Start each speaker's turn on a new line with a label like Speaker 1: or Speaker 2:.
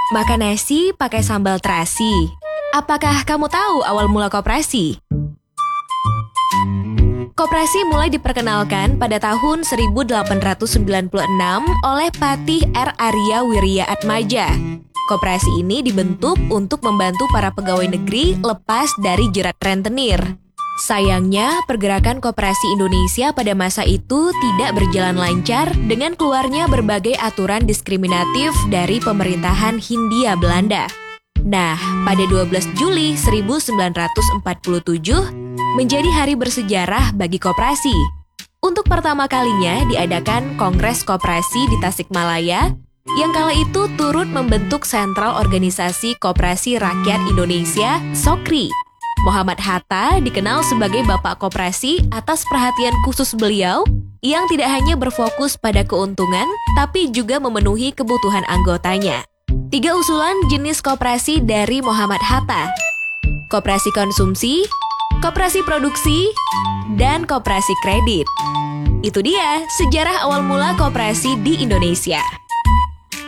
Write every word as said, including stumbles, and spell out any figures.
Speaker 1: Makan nasi pakai sambal terasi. Apakah kamu tahu awal mula koperasi? Koperasi mulai diperkenalkan pada tahun seribu delapan ratus sembilan puluh enam oleh Patih R. Arya Wirya Atmaja. Koperasi ini dibentuk untuk membantu para pegawai negeri lepas dari jerat rentenir. Sayangnya, pergerakan koperasi Indonesia pada masa itu tidak berjalan lancar dengan keluarnya berbagai aturan diskriminatif dari pemerintahan Hindia Belanda. Nah, pada dua belas Juli seribu sembilan ratus empat puluh tujuh menjadi hari bersejarah bagi koperasi. Untuk pertama kalinya diadakan Kongres Koperasi di Tasikmalaya yang kala itu turut membentuk Sentral Organisasi Koperasi Rakyat Indonesia, SOKRI. Muhammad Hatta dikenal sebagai Bapak Koperasi atas perhatian khusus beliau yang tidak hanya berfokus pada keuntungan, tapi juga memenuhi kebutuhan anggotanya. Tiga usulan jenis koperasi dari Muhammad Hatta: koperasi konsumsi, koperasi produksi, dan koperasi kredit. Itu dia sejarah awal mula koperasi di Indonesia.